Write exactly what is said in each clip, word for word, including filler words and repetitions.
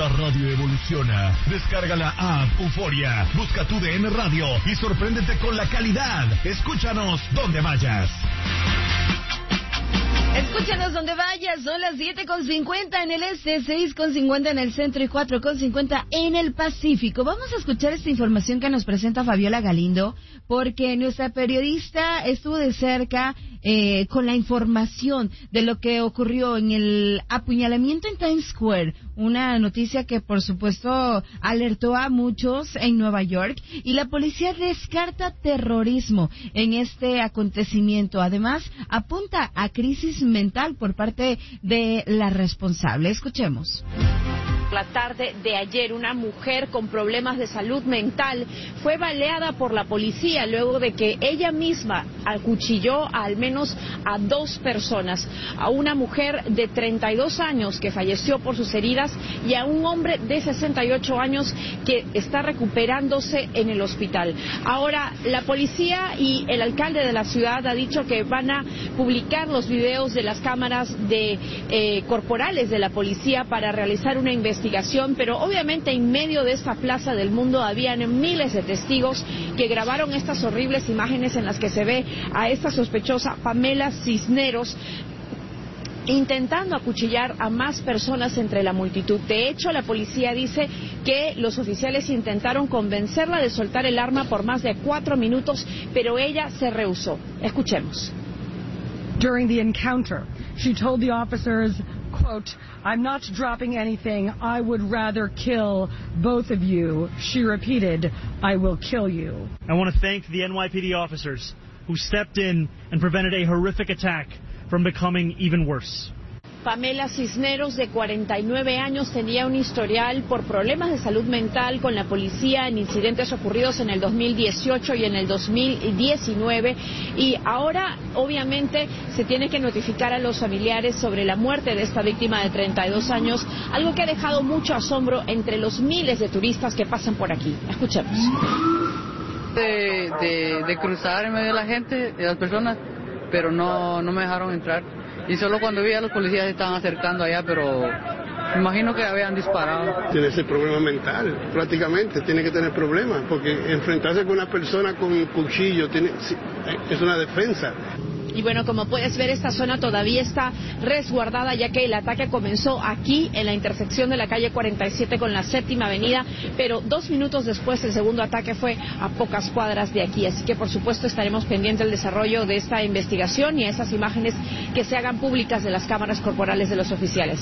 La radio evoluciona. Descarga la app Euforia, busca tu D N Radio y sorpréndete con la calidad. Escúchanos donde vayas. Escúchanos donde vayas, son las siete con cincuenta en el este, seis con cincuenta en el centro y cuatro con cincuenta en el Pacífico. Vamos a escuchar esta información que nos presenta Fabiola Galindo, porque nuestra periodista estuvo de cerca eh, con la información de lo que ocurrió en el apuñalamiento en Times Square, una noticia que por supuesto alertó a muchos en Nueva York, y la policía descarta terrorismo en este acontecimiento. Además, apunta a crisis mental por parte de la responsable. Escuchemos. La tarde de ayer, una mujer con problemas de salud mental fue baleada por la policía luego de que ella misma acuchilló a al menos a dos personas, a una mujer de treinta y dos años que falleció por sus heridas y a un hombre de sesenta y ocho años que está recuperándose en el hospital. Ahora, la policía y el alcalde de la ciudad ha dicho que van a publicar los videos de las cámaras de eh, corporales de la policía para realizar una investigación. Pero obviamente en medio de esta plaza del mundo habían miles de testigos que grabaron estas horribles imágenes en las que se ve a esta sospechosa Pamela Cisneros intentando acuchillar a más personas entre la multitud. De hecho, la policía dice que los oficiales intentaron convencerla de soltar el arma por más de cuatro minutos, pero ella se rehusó. Escuchemos. During the encounter, she told the officers, quote, "I'm not dropping anything. I would rather kill both of you." She repeated, "I will kill you." I want to thank the N Y P D officers who stepped in and prevented a horrific attack from becoming even worse. Pamela Cisneros, de cuarenta y nueve años, tenía un historial por problemas de salud mental con la policía en incidentes ocurridos en el dos mil dieciocho y en el dos mil diecinueve, y ahora obviamente se tiene que notificar a los familiares sobre la muerte de esta víctima de treinta y dos años, algo que ha dejado mucho asombro entre los miles de turistas que pasan por aquí. Escuchemos. De, de, de cruzar en medio de la gente, de las personas, pero no, no me dejaron entrar. Y solo cuando vi a los policías se estaban acercando allá, pero me imagino que habían disparado. Tiene ese problema mental, prácticamente, tiene que tener problemas, porque enfrentarse con una persona con un cuchillo tiene, es una defensa. Y bueno, como puedes ver, esta zona todavía está resguardada, ya que el ataque comenzó aquí, en la intersección de la calle cuarenta y siete con la séptima avenida, pero dos minutos después el segundo ataque fue a pocas cuadras de aquí. Así que, por supuesto, estaremos pendientes del desarrollo de esta investigación y a esas imágenes que se hagan públicas de las cámaras corporales de los oficiales.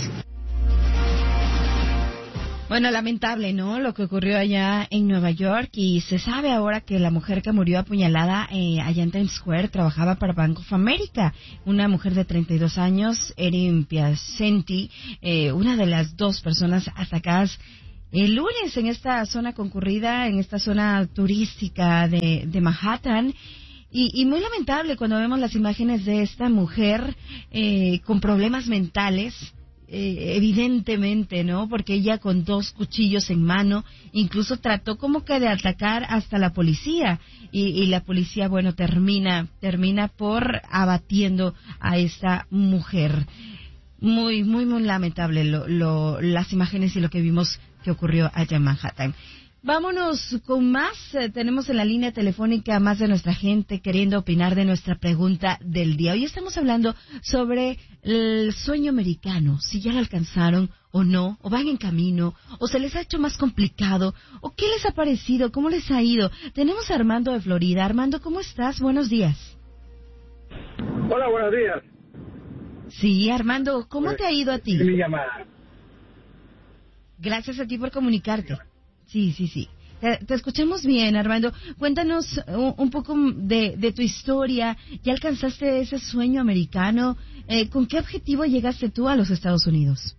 Bueno, lamentable, ¿no?, lo que ocurrió allá en Nueva York, y se sabe ahora que la mujer que murió apuñalada eh, allá en Times Square trabajaba para Bank of America, una mujer de treinta y dos años, Erin Piacenti, eh, una de las dos personas atacadas el lunes en esta zona concurrida, en esta zona turística de, de Manhattan. Y, y muy lamentable cuando vemos las imágenes de esta mujer eh, con problemas mentales. Eh, evidentemente, ¿no? Porque ella con dos cuchillos en mano, incluso trató como que de atacar hasta la policía, y, y la policía, bueno, termina, termina por abatiendo a esta mujer. Muy, muy, muy lamentable lo, lo, las imágenes y lo que vimos que ocurrió allá en Manhattan. Vámonos con más. Eh, tenemos en la línea telefónica a más de nuestra gente queriendo opinar de nuestra pregunta del día. Hoy estamos hablando sobre el sueño americano, si ya lo alcanzaron o no, o van en camino, o se les ha hecho más complicado, o qué les ha parecido, cómo les ha ido. Tenemos a Armando de Florida. Armando, ¿cómo estás? Buenos días. Hola, buenos días. Sí, Armando, ¿cómo pues, te ha ido a ti? Mi llamada. Gracias a ti por comunicarte. Sí, sí, sí. Te, te escuchamos bien, Armando. Cuéntanos un, un poco de, de tu historia. ¿Ya alcanzaste ese sueño americano? Eh, ¿Con qué objetivo llegaste tú a los Estados Unidos?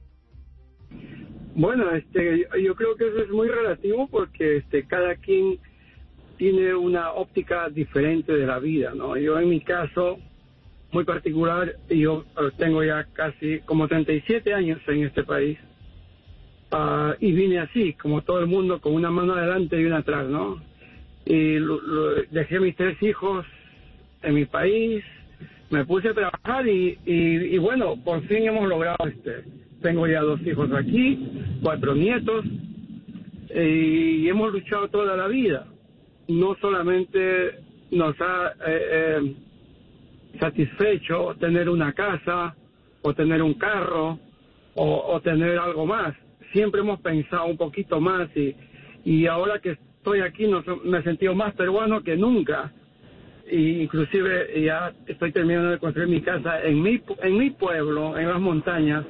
Bueno, este, yo creo que eso es muy relativo porque este, cada quien tiene una óptica diferente de la vida, ¿no? Yo en mi caso muy particular, yo tengo ya casi como treinta y siete años en este país. Uh, y vine así, como todo el mundo, con una mano adelante y una atrás, ¿no? Y lo, lo, dejé a mis tres hijos en mi país, me puse a trabajar y, y, y bueno, por fin hemos logrado este. Tengo ya dos hijos aquí, cuatro nietos y hemos luchado toda la vida. No solamente nos ha eh, eh, satisfecho tener una casa o tener un carro o, o tener algo más. Siempre hemos pensado un poquito más y, y ahora que estoy aquí no, me he sentido más peruano que nunca. Y inclusive ya estoy terminando de construir mi casa en mi en mi pueblo, en las montañas,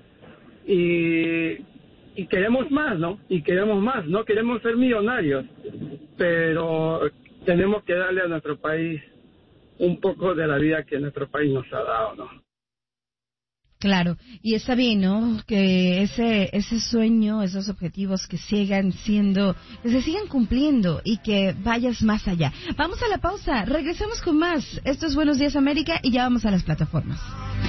y, y queremos más, ¿no? Y queremos más, no queremos ser millonarios, pero tenemos que darle a nuestro país un poco de la vida que nuestro país nos ha dado, ¿no? Claro, y está bien, ¿no? Que ese ese sueño, esos objetivos que sigan siendo, que se sigan cumpliendo y que vayas más allá. Vamos a la pausa, regresamos con más. Esto es Buenos Días América y ya vamos a las plataformas.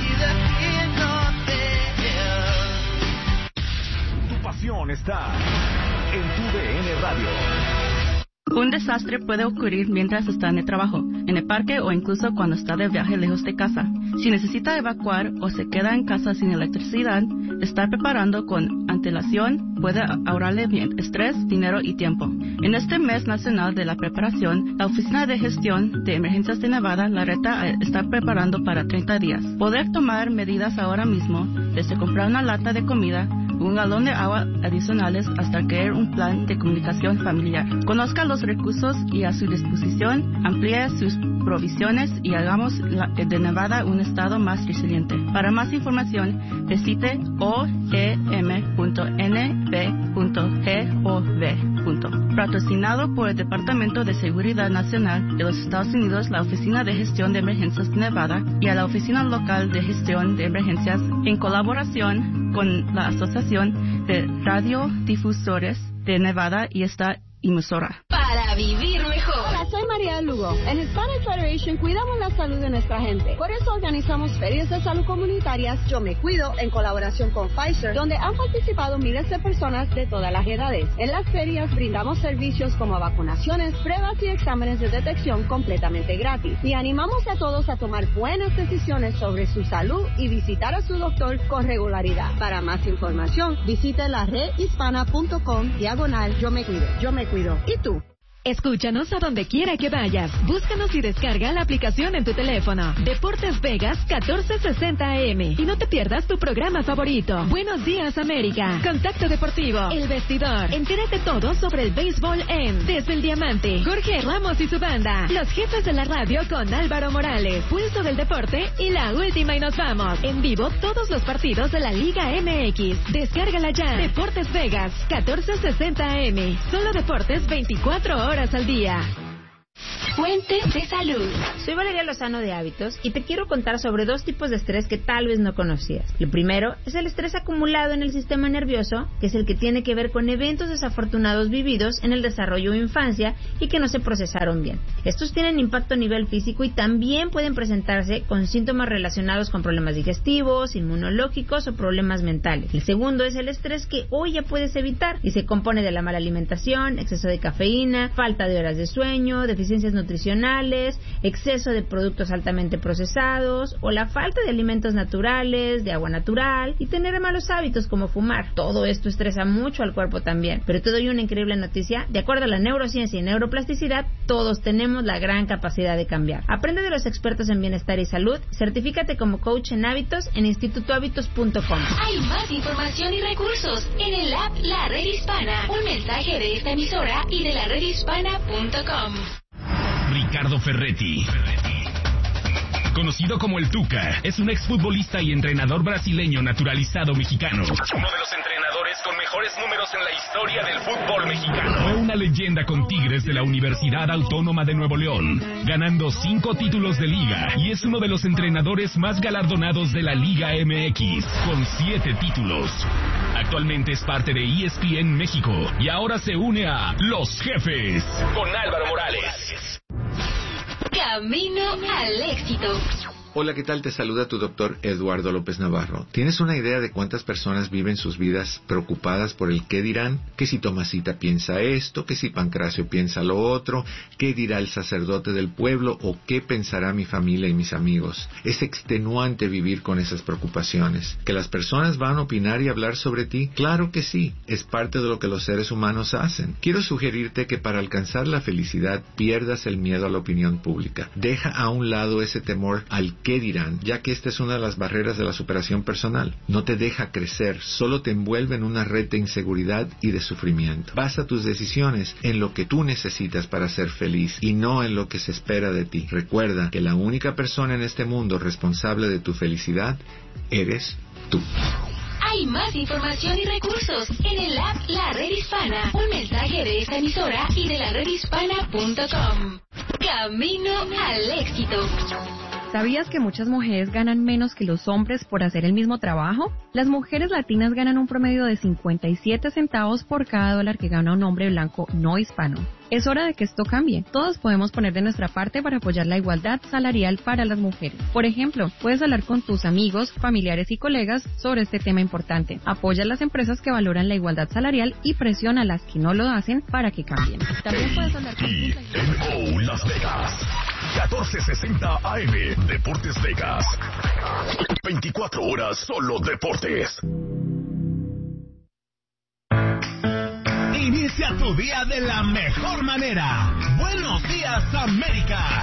Tu pasión está en tu D N Radio. Un desastre puede ocurrir mientras está en el trabajo, en el parque o incluso cuando está de viaje lejos de casa. Si necesita evacuar o se queda en casa sin electricidad, estar preparando con antelación puede ahorrarle estrés, dinero y tiempo. En este mes nacional de la preparación, la Oficina de Gestión de Emergencias de Nevada la reta a estar preparando para treinta días. Poder tomar medidas ahora mismo, desde comprar una lata de comida, un galón de agua adicionales hasta crear un plan de comunicación familiar. Conozca los recursos y a su disposición, amplíe sus provisiones y hagamos la, de Nevada un estado más resiliente. Para más información, visite o e m punto n b punto gov. Patrocinado por el Departamento de Seguridad Nacional de los Estados Unidos, la Oficina de Gestión de Emergencias de Nevada y a la Oficina Local de Gestión de Emergencias en colaboración con la Asociación de Radiodifusores de Nevada y esta emisora. Para vivir mejor. Hola, soy María Lugo. En Hispanic Federation cuidamos la salud de nuestra gente. Por eso organizamos ferias de salud comunitarias Yo Me Cuido en colaboración con Pfizer, donde han participado miles de personas de todas las edades. En las ferias brindamos servicios como vacunaciones, pruebas y exámenes de detección completamente gratis. Y animamos a todos a tomar buenas decisiones sobre su salud y visitar a su doctor con regularidad. Para más información, visite la red hispana punto com diagonal Yo Me Cuido. Yo Me Cuido. ¿Y tú? Escúchanos a donde quiera que vayas. Búscanos y descarga la aplicación en tu teléfono. Deportes Vegas catorce sesenta A M. Y no te pierdas tu programa favorito. Buenos Días América. Contacto Deportivo. El Vestidor. Entérate todo sobre el béisbol en Desde el Diamante. Jorge Ramos y su banda. Los Jefes de la Radio con Álvaro Morales. Pulso del Deporte y La Última y Nos Vamos. En vivo todos los partidos de la Liga M X. Descárgala ya. Deportes Vegas catorce sesenta A M. Solo deportes veinticuatro horas al día. Fuentes de salud. Soy Valeria Lozano de Hábitos y te quiero contar sobre dos tipos de estrés que tal vez no conocías. El primero es el estrés acumulado en el sistema nervioso, que es el que tiene que ver con eventos desafortunados vividos en el desarrollo o infancia y que no se procesaron bien. Estos tienen impacto a nivel físico y también pueden presentarse con síntomas relacionados con problemas digestivos, inmunológicos o problemas mentales. El segundo es el estrés que hoy ya puedes evitar y se compone de la mala alimentación, exceso de cafeína, falta de horas de sueño, deficiencias nutricionales, exceso de productos altamente procesados o la falta de alimentos naturales, de agua natural y tener malos hábitos como fumar. Todo esto estresa mucho al cuerpo también. Pero te doy una increíble noticia. De acuerdo a la neurociencia y neuroplasticidad, todos tenemos la gran capacidad de cambiar. Aprende de los expertos en bienestar y salud. Certifícate como coach en hábitos en instituto hábitos punto com. Hay más información y recursos en el app La Red Hispana. Un mensaje de esta emisora y de la red hispana punto com. Ricardo Ferretti, conocido como el Tuca, es un exfutbolista y entrenador brasileño naturalizado mexicano. Uno de los entrenadores con mejores números en la historia del fútbol mexicano. Fue una leyenda con Tigres de la Universidad Autónoma de Nuevo León, ganando cinco títulos de liga, y es uno de los entrenadores más galardonados de la Liga M X, con siete títulos. Actualmente es parte de E S P N México y ahora se une a Los Jefes con Álvaro Morales. Camino al éxito. Hola, ¿qué tal? Te saluda tu doctor Eduardo López Navarro. ¿Tienes una idea de cuántas personas viven sus vidas preocupadas por el qué dirán? Que si Tomasita piensa esto, que si Pancracio piensa lo otro, qué dirá el sacerdote del pueblo o qué pensará mi familia y mis amigos. Es extenuante vivir con esas preocupaciones. ¿Que las personas van a opinar y hablar sobre ti? Claro que sí, es parte de lo que los seres humanos hacen. Quiero sugerirte que para alcanzar la felicidad pierdas el miedo a la opinión pública. Deja a un lado ese temor al qué dirán, ya que esta es una de las barreras de la superación personal. No te deja crecer, solo te envuelve en una red de inseguridad y de sufrimiento. Basa tus decisiones en lo que tú necesitas para ser feliz y no en lo que se espera de ti. Recuerda que la única persona en este mundo responsable de tu felicidad eres tú. Hay más información y recursos en el app La Red Hispana. Un mensaje de esta emisora y de la red hispana punto com. Camino al éxito. ¿Sabías que muchas mujeres ganan menos que los hombres por hacer el mismo trabajo? Las mujeres latinas ganan un promedio de cincuenta y siete centavos por cada dólar que gana un hombre blanco no hispano. Es hora de que esto cambie. Todos podemos poner de nuestra parte para apoyar la igualdad salarial para las mujeres. Por ejemplo, puedes hablar con tus amigos, familiares y colegas sobre este tema importante. Apoya a las empresas que valoran la igualdad salarial y presiona a las que no lo hacen para que cambien. También puedes hablar con tus amigos. Las Vegas. catorce sesenta A M Deportes Vegas. veinticuatro horas solo deportes. Inicia tu día de la mejor manera. Buenos días, América.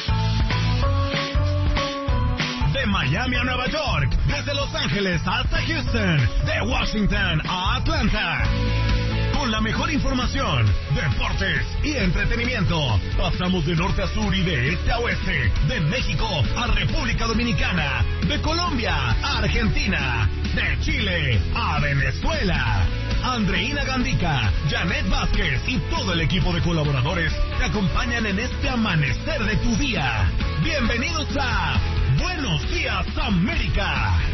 De Miami a Nueva York, desde Los Ángeles hasta Houston, de Washington a Atlanta. Con la mejor información, deportes y entretenimiento. Pasamos de norte a sur y de este a oeste, de México a República Dominicana, de Colombia a Argentina, de Chile a Venezuela. Andreina Gandica, Janet Vázquez y todo el equipo de colaboradores te acompañan en este amanecer de tu día. Bienvenidos a Buenos Días, América.